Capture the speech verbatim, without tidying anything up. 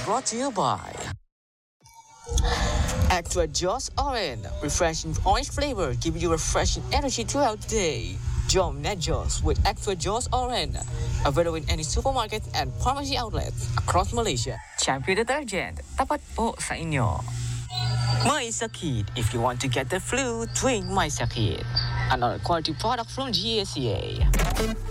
brought to you by Extra Jaws Orange, refreshing orange flavor, giving you refreshing energy throughout the day. Jom Net Jaws with Extra Jaws Orange, available in any supermarket and pharmacy outlets across Malaysia. Champion Detergent, tapat po sa inyo. My Sakit, if you want to get the flu, drink My Sakit. Another quality product from G A C A.